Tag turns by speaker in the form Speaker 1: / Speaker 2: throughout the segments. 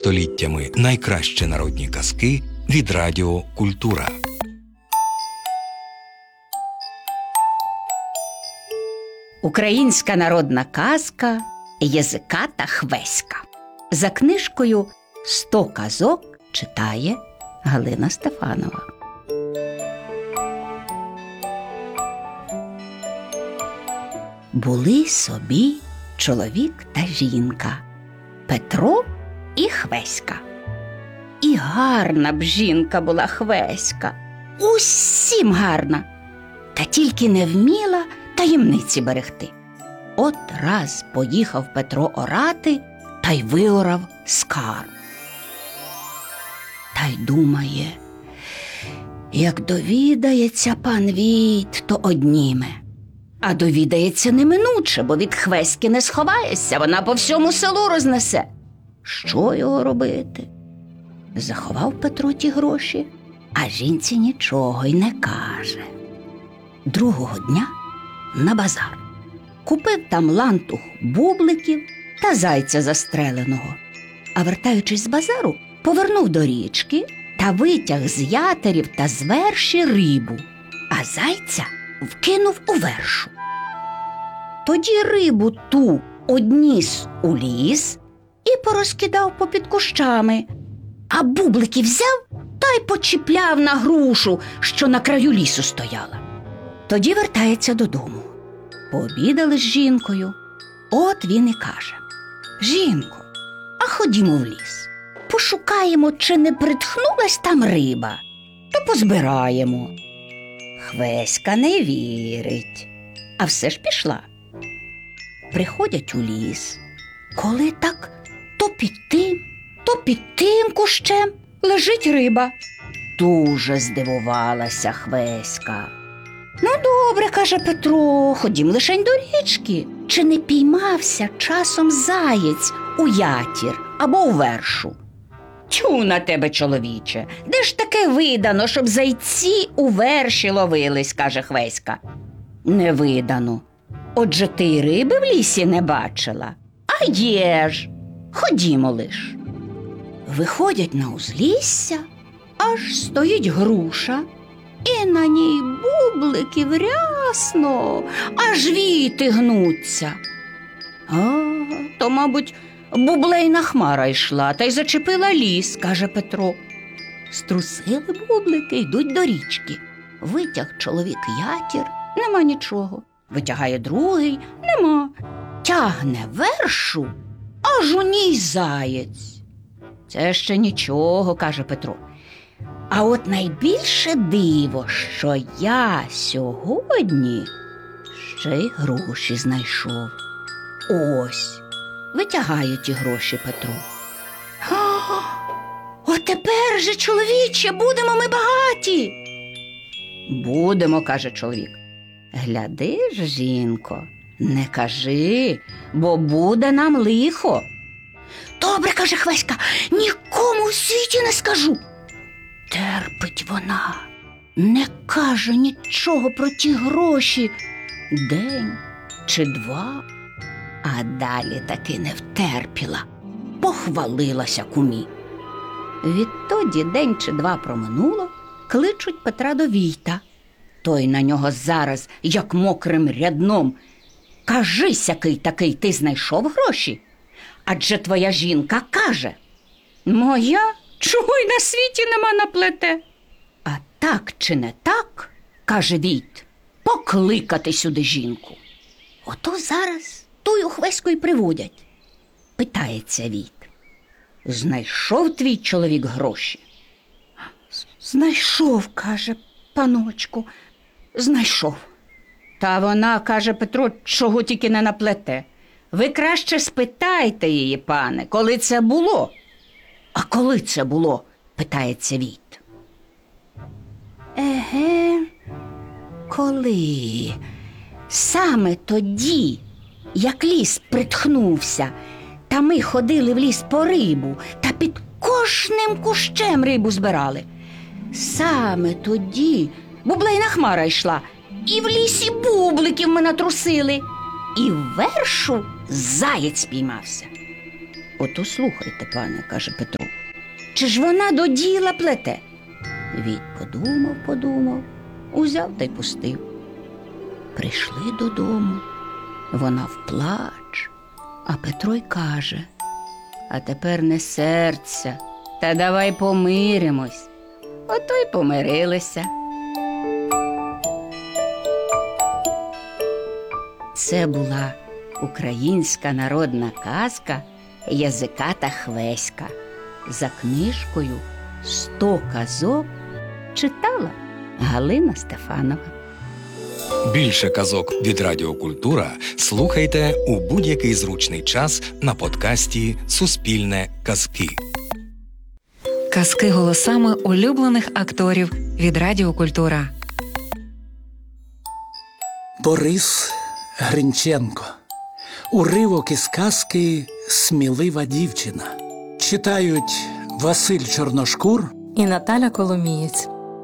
Speaker 1: століттями найкращі народні казки від Радіо Культура.
Speaker 2: Українська народна казка «Язиката Хвеська». За книжкою «100 казок» читає Галина Стефанова. Були собі чоловік та жінка Петро і Хвеська. І гарна б жінка була Хвеська, усім гарна, та тільки не вміла таємниці берегти. От раз поїхав Петро орати та й виорав скарб. Та й думає, як довідається пан Війт, то одніме. А довідається неминуче, бо від Хвеськи не сховаєшся, вона по всьому селу рознесе. Що його робити? Заховав Петро ті гроші, а жінці нічого й не каже. Другого дня на базар. Купив там лантух бубликів та зайця застреленого. А вертаючись з базару, повернув до річки та витяг з ятерів та з верші рибу, а зайця вкинув у вершу. Тоді рибу ту одніс у ліс і порозкидав попід кущами, а бублики взяв та й почіпляв на грушу, що на краю лісу стояла. Тоді вертається додому. Пообідали з жінкою. От він і каже: «Жінко, а ходімо в ліс. Пошукаємо, чи не притхнулась там риба, то позбираємо». Хвеська не вірить, а все ж пішла. Приходять у ліс. Коли так, то під тим кущем лежить риба. Дуже здивувалася Хвеська. «Ну, добре, – каже Петро, – ходім лишень до річки. Чи не піймався часом заєць у ятір або у вершу?» «Тю на тебе, чоловіче, де ж таке видано, щоб зайці у верші ловились?» – каже Хвеська. «Не видано. Отже, ти й риби в лісі не бачила? А є ж! Ходімо лиш». Виходять на узлісся, аж стоїть груша, і на ній бубликів рясно, аж віти гнуться. То, мабуть, бублейна хмара йшла та й зачепила ліс, каже Петро. Струсили бублики, йдуть до річки. Витяг чоловік ятір, нема нічого. Витягає другий, нема. Тягне вершу, аж у ній заєць. Це ще нічого, каже Петро. А от найбільше диво, що я сьогодні ще й гроші знайшов. Ось, витягає ті гроші Петро. От тепер же, чоловіче, будемо ми багаті. Будемо, каже чоловік. Гляди ж, жінко, не кажи, бо буде нам лихо. Добре, каже Хвеська, нікому в світі не скажу. Терпить вона, не каже нічого про ті гроші день чи два, а далі таки не втерпіла, похвалилася кумі. Відтоді день чи два проминуло, кличуть Петра до Війта. Той на нього зараз, як мокрим рядном: «Кажись, який такий, ти знайшов гроші? Адже твоя жінка каже». «Моя? Чого й на світі нема на плете?» «А так чи не так, – каже Війт, – покликати сюди жінку». Ото зараз тую Хвеську й приводять. Питається Війт: «Знайшов твій чоловік гроші?» «Знайшов, – каже паночку, – знайшов». Та вона, каже Петро, чого тільки не наплете. Ви краще спитайте її, пане, коли це було. «А коли це було?» – питається Війт. «Еге, коли? Саме тоді, як ліс притхнувся, та ми ходили в ліс по рибу, та під кожним кущем рибу збирали. Саме тоді бублейна хмара йшла, і в лісі бубликів ми натрусили, і в вершу заєць спіймався. Ото слухайте, пане, каже Петро. Чи ж вона до діла плете? Війт подумав, узяв та й пустив. Прийшли додому, вона вплач, а Петро й каже: а тепер не серця, та давай помиримось. Ото й помирилися. Це була українська народна казка Язиката Хвеська за книжкою «100 казок» читала Галина Стефанова.
Speaker 1: Більше казок від Радіо Культура слухайте у будь-який зручний час на подкасті «Суспільне казки».
Speaker 3: Казки голосами улюблених акторів від Радіо Культура.
Speaker 4: Борис Гринченко. Уривок із казки «Смілива дівчина». Читають Василь Чорношкур
Speaker 5: і Наталя Коломієць.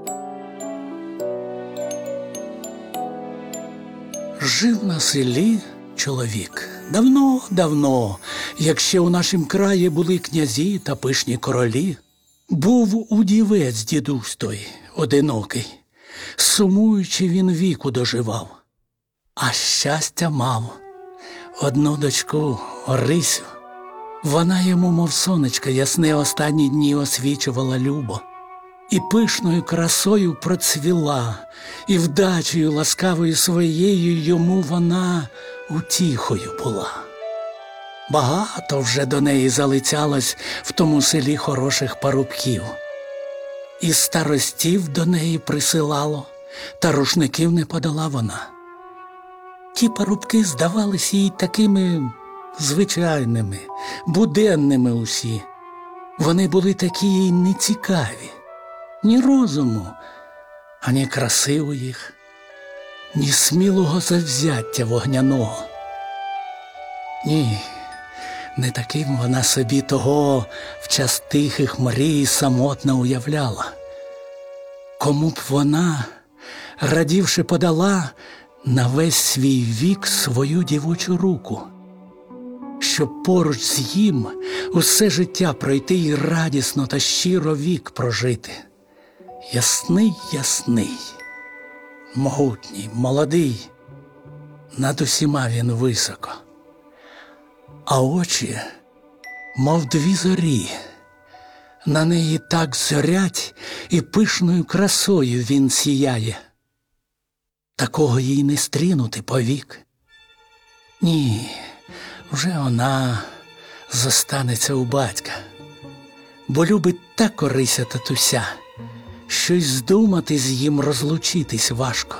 Speaker 4: Жив на селі чоловік. Давно, як ще у нашім краї були князі та пишні королі. Був удівець дідусь той, одинокий. Сумуючи, він віку доживав. А щастя мав. Одну дочку, Орисю. Вона йому, мов сонечко, ясне останні дні освічувала любо. І пишною красою процвіла, і вдачею ласкавою своєю йому вона утіхою була. Багато вже до неї залицялось в тому селі хороших парубків. І старостів до неї присилало, та рушників не подала вона. Ті парубки здавались їй такими звичайними, буденними усі. Вони були такі їй нецікаві. Ні розуму, ані краси у їх, ні смілого завзяття вогняного. Ні, не таким вона собі того в час тихих мрій самотно уявляла. Кому б вона, радівши, подала на весь свій вік свою дівочу руку, щоб поруч з їм усе життя пройти і радісно та щиро вік прожити. Ясний, могутній, молодий, над усіма він високо. А очі, мов дві зорі, на неї так зорять, і пишною красою він сіяє. Такого їй не стрінути повік. Ні, вже вона зостанеться у батька, бо любить так Орися татуся, що й здумати з їм розлучитись важко.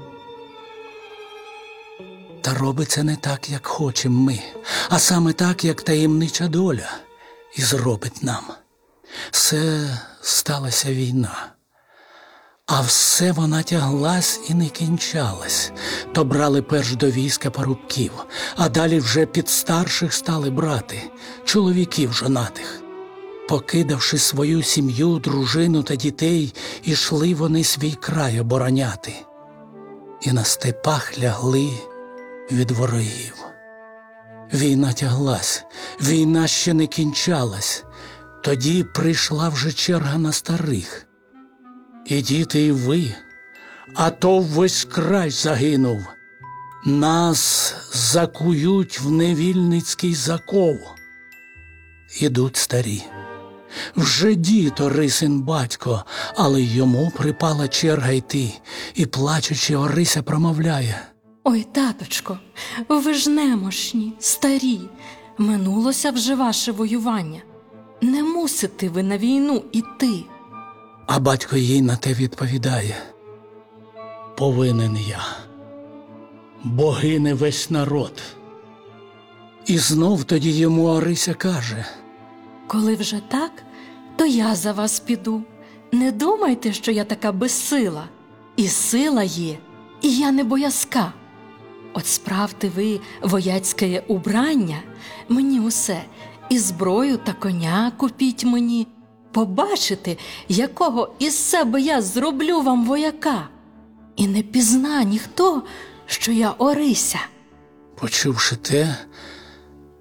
Speaker 4: Та робиться не так, як хочем ми, а саме так, як таємнича доля і зробить нам. Все сталася війна, а все вона тяглась і не кінчалась. То брали перш до війська парубків, а далі вже під старших стали брати, чоловіків жонатих. Покидавши свою сім'ю, дружину та дітей, ішли вони свій край обороняти. І на степах лягли від ворогів. Війна тяглась, війна ще не кінчалась. Тоді прийшла вже черга на старих. І діти, і ви, а то весь край загинув. Нас закують в невільницький заков. Ідуть старі. Вже дід Орисин батько, але йому припала черга йти, і, плачучи, Орися промовляє:
Speaker 5: Ой, таточко, ви ж немощні, старі, минулося вже ваше воювання. Не мусите ви на війну іти.
Speaker 4: А батько їй на те відповідає: повинен я, бо гине весь народ. І знов тоді йому Орися каже:
Speaker 5: Коли вже так, то я за вас піду. Не думайте, що я така безсила. І сила є, і я не боязка. От справте ви вояцьке убрання, мені усе, і зброю та коня купіть мені. Побачите, якого із себе я зроблю вам вояка. І не пізна ніхто, що я Орися.
Speaker 4: Почувши те,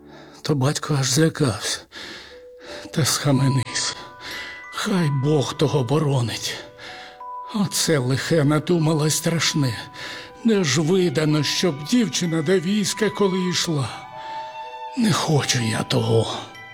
Speaker 4: То батько аж злякався та схаменився. Хай Бог того боронить. Оце лихе надумалось страшне. Не ж видано, щоб дівчина до війська коли йшла. Не хочу я того.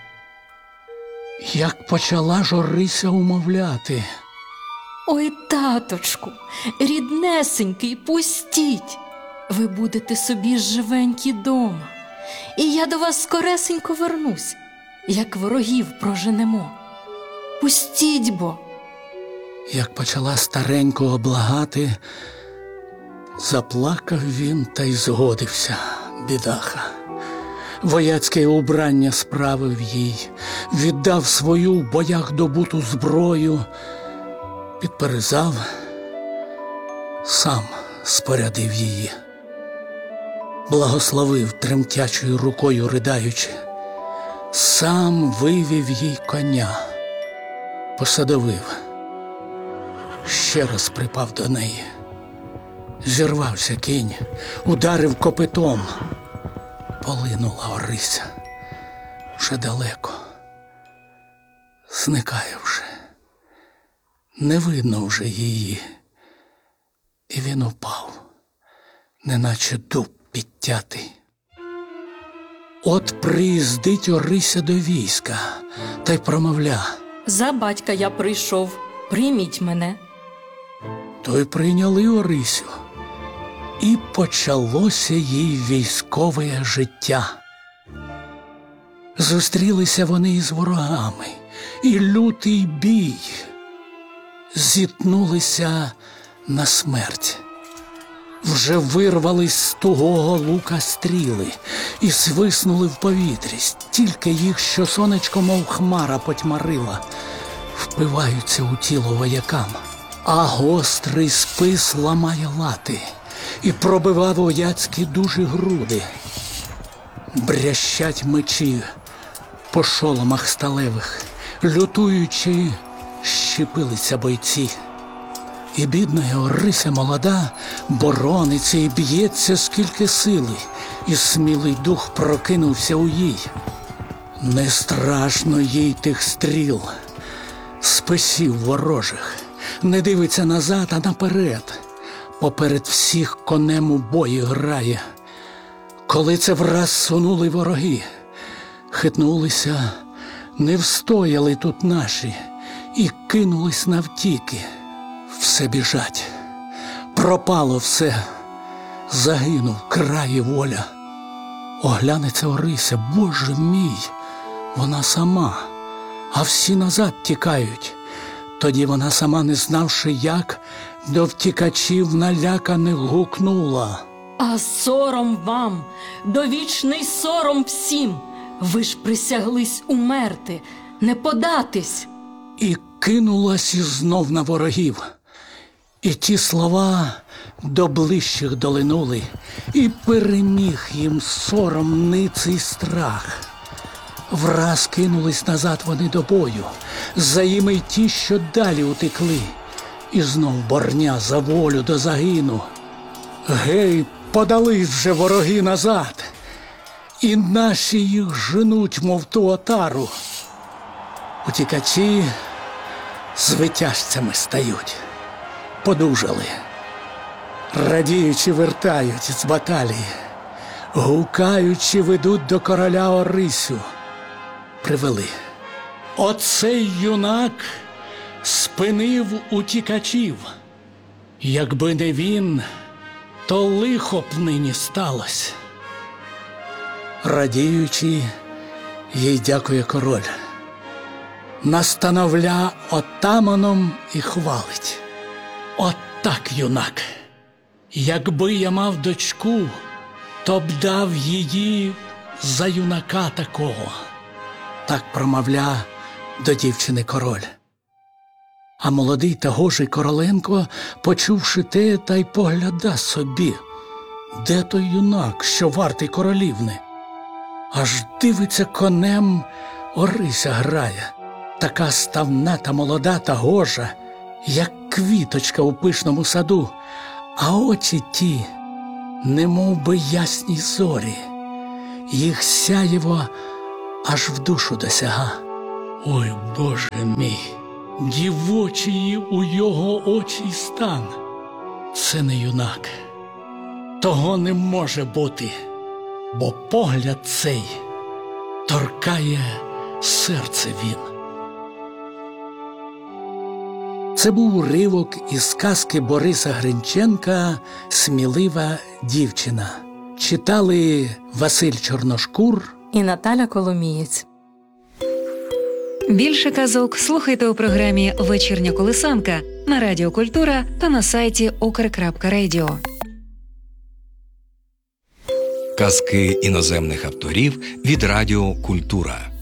Speaker 4: Як почала ж Орися умовляти.
Speaker 5: Ой, таточку, ріднесенький, пустіть. Ви будете собі живенькі дома. І я до вас скоресенько вернусь, як ворогів проженемо. Пустіть бо.
Speaker 4: Як почала старенького благати, заплакав він та й згодився, бідаха. Вояцьке убрання справив їй, віддав свою в боях добуту зброю, підперезав, сам спорядив її. Благословив тремтячою рукою ridaючи, сам вивів їй коня, посадовив, ще раз припав до неї. Зірвався кінь, ударив копитом. Полинула Орися. Вже далеко. Зникає вже. Не видно вже її. І він упав, неначе дуб підтятий. От приїздить Орися до війська, та й промовля.
Speaker 5: За батька я прийшов, прийміть мене.
Speaker 4: То й прийняли Орисю. І почалося їй військове життя. Зустрілися вони із ворогами, і лютий бій. Зіткнулися на смерть. Вже вирвались з тугого лука стріли і свиснули в повітрі. Стільки їх, що сонечко, мов хмара, потьмарила, впиваються у тіло воякам. А гострий спис ламає лати і пробивав вояцькі дужі груди. Брящать мечі по шоломах сталевих, лютуючи, щепилися бойці. І бідна Орися молода борониться і б'ється скільки сили, і смілий дух прокинувся у їй. Не страшно їй тих стріл, списів ворожих, не дивиться назад, а наперед. Поперед всіх конем у бої грає. Коли це враз сунули вороги, хитнулися, не встояли тут наші і кинулись навтіки. Все біжать, пропало все, загинув край і воля. Оглянеться Орися, Боже мій, вона сама, а всі назад тікають. Тоді вона сама, не знавши як, до втікачів наляканих гукнула.
Speaker 5: А сором вам, довічний сором всім. Ви ж присяглись умерти, не податись.
Speaker 4: І кинулась знов на ворогів. І ті слова до ближчих долинули, і переміг їм сором, ниций страх. Враз кинулись назад вони до бою, за іми й ті, що далі утекли. І знов борня за волю до загину. Гей, подались вже вороги назад, і наші їх женуть, мов ту отару. Утікачі звитяжцями стають, подужали, радіючи вертають з баталії, гукаючи ведуть до короля Орисю. Привели. Оцей юнак спинив утікачів. Якби не він, то лихо б нині сталося. Радіючи, їй дякує король. Настановля отаманом і хвалить. От так, юнак, якби я мав дочку, то б дав її за юнака такого. Так промовля до дівчини король. А молодий та гожий Короленко, почувши те, та й погляда собі. Де той юнак, що вартий королівни? Аж дивиться, конем Орися грає. Така ставна та молода та гожа, як квіточка у пишному саду, а очі ті, немов би ясні зорі. Їх сяєво аж в душу досяга. Ой, Боже мій, дівочий у його очі стан. Це не юнак. Того не може бути, бо погляд цей торкає серце він. Це був уривок із сказки Бориса Гринченка «Смілива дівчина». Читали Василь Чорношкур
Speaker 5: І Наталя Коломієць.
Speaker 3: Більше казок слухайте у програмі «Вечірня колисанка» на Радіо Культура та на сайті ukr.radio.
Speaker 1: Казки іноземних авторів від Радіо Культура.